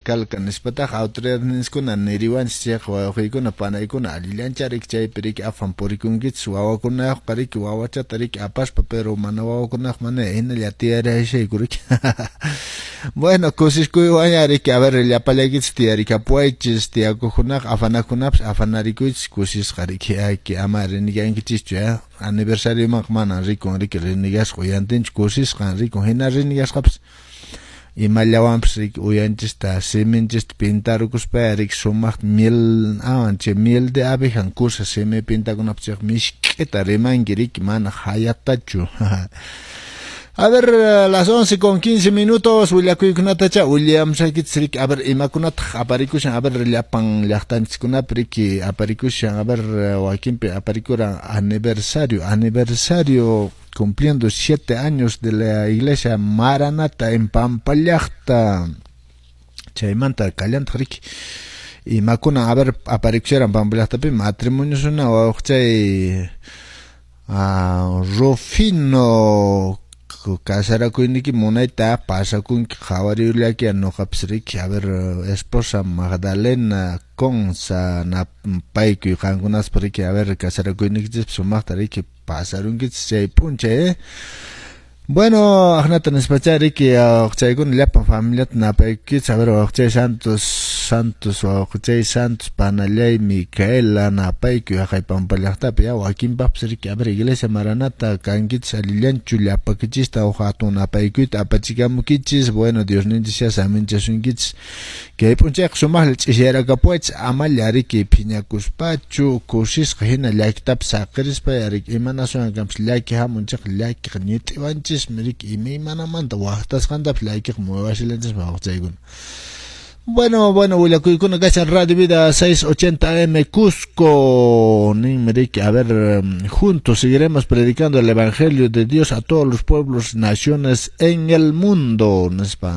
kalkan nispataq autoridadniskuna niriwanchik wawqiykuna panaykuna allillanchariki chaypiriki afan purikunkichis wawakunayuq qariki wawachatariki apashpa pero mana wawakunayuq mana hinalla tiyarishaykuriki bueno kusishkuywañariki a ver llapallaykichis tiyarikapuaychis tiyakuqkunaqa afanakunapas afanarikuychis kusisqariki ayki ama rinigankichischu aniversariomanqa mana rikunriki rinigasqa uyantinchik kusisqan rikun hina rinigasqapas imallawanpas riki uyanchista siminchista pintarukuspa riki sumaq miel de abeja kusa simi pintakunapas mishk'ita rimanki riki mana hayatachu a ver, las 11:15, willakuykunatacha Williamsakits riki, a ver, imakunataq aparikushan, a ver, llapan llaqtanchikkunapi riki aparikushan, a ver, wakinpi aparikuran aniversario cumpliendo 7 años de la iglesia Maranata en Pampallaqta. Chaymanta kallantaq riki. Imakuna, a ver, aparikusharan Pampallaqtapi matrimoniosuna wawqchay Rufino casarakuyniki munayta pasakunki qhawariyullaki nuqapis riki a ver esposa Magdalena Consa paykuy qankunaspa riki a ver casarakuyniki sumaqta riki pasarunkichis chay puncha bueno ajnata nispacha riki chaykuna llapan familiata napaykich a ver waqchay Santos waqchay Santos Panallay Micaela napaykuy haqay Pampallaqtapi wakinpaqpas riki a ver iglesia Maranata kankichis alillanchu llapakichista hatun napaykuyta apachikamukichis bueno Diosninchis saminchasunkichis kay punchayqa sumaqlla ch'isharakapuachis amalla riki phiñakuspachu kusisqa hina llaykitapas saqirispa riki imanasuankapas llaki hamunchaq llakiqa ñit'iwanchis riki imanamanta waqtasqantapas laykiqa muwashilanchis waqchaykuna Bueno, willakuykuna kashan Radio Vida 680 AM Cusco. A ver, juntos seguiremos predicando el Evangelio de Dios a todos los pueblos, naciones en el mundo.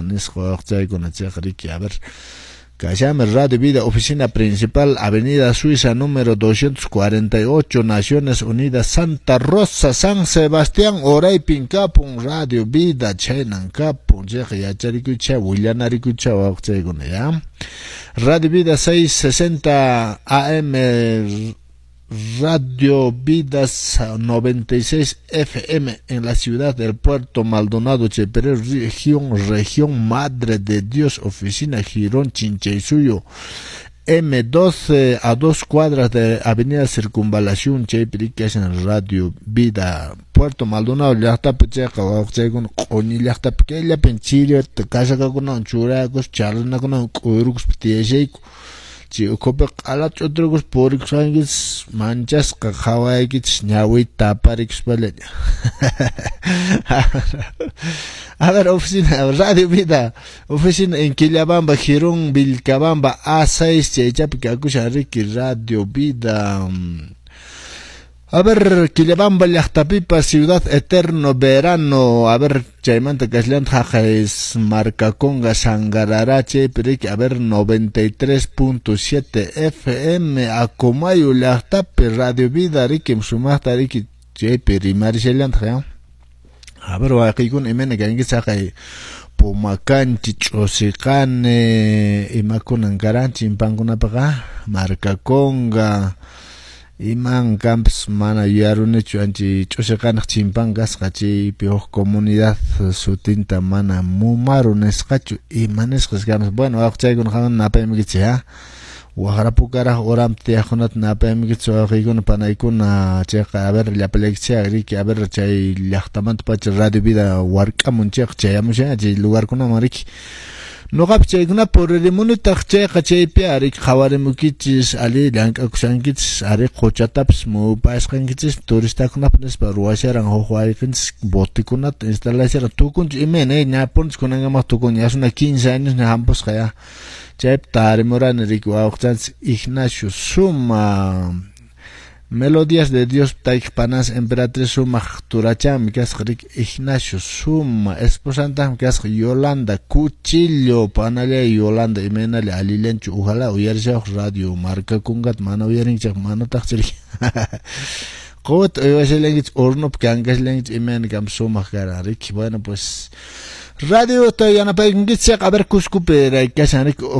A ver, Cachame Radio Vida, oficina principal, Avenida Suiza, número 248, Naciones Unidas, Santa Rosa, San Sebastián, Oray Pincapun, Radio Vida, Chainancapun, Yacharikucha, Willanarikucha, ya. Radio Vida 660 AM, Radio Vidas 96 FM en la ciudad del Puerto Maldonado, Cheperé, región Madre de Dios, oficina Girón, Chinchaysuyo, M12 a 2 cuadras de Avenida Circunvalación, Cheperé, que es en Radio Vida, Puerto Maldonado, Llaqta Pecheca, Waqchaygun, Qoni Llaqta Pequeña, Penchirio, Tecasaka con Churacos, Charlana con Urux, Tiesheico. Chikope qalat otros porixangis manchas qahawaykich ñawi taparix vale. A ver, oficina Radio Vida, oficina en Quillabamba, Girón, Vilcabamba, A6, Chaychapi Kakushariki, Radio Vida. A ver, Quillabamba, Llaqtapipa, Ciudad Eterno, Verano, a ver, Chaymanta Caslan Jajaes, Marcaconga, Sangararache, Perique, a ver, 93.7 FM, Acomayo, Llaqtapi, Radio Vida, Rikim, Sumasta, Riki, Cheperi, Marichelan, a ver, Wakikun, Imene, Gangisakay, Pumacanchi, Chosicane, Imakunan Garanchi, Impangunapaga, Marcaconga, Iman camps mana yarunichu anchi chusaqanaq chimpangas qachi piuq comunidad sutinta mana mumarunes qachu imanesqas ganas bueno aqchaykuna han napaymikichi waqrapukaraq oramtiyaqkunata napaymikichi waqaykuna panaykuna chayqa a ver llapallaykichaq riki a ver chay llaqtamanta pacha Radio Vida wark'amunchaq chayamusha chay lugarkunaman riki Nuqap chaykuna purimunitaq chayqa chaypi ari qhawarimukichis ali llank'akushankichis ari quchatapas mupasqankichis turistakunapas ruwasharan huqwaykinchis botikunata instalasharan tukunchis imene ñapunchis kunankamaq tukun yasuna 15 años ña hampusqa ya chaypi tarimurani riki wawqchanchis Ignacio Suma Melodías de Dios Taikpanas Emperatriz Suma Turacham Kasrik Ignacio Suma Esposanta Kask Yolanda Cuchillo Panale Yolanda Imenale Alilenchu Ojalá Uyarshaq Radio Marca Kungat Mano Uyarinchaq Mano Taxir Qot Uyashelengich Ornop Kangaslengich Imen Kam Suma Kararik Bueno pues Radio Toyanapay Ngitsaq a ver Cusco Pera Kasanik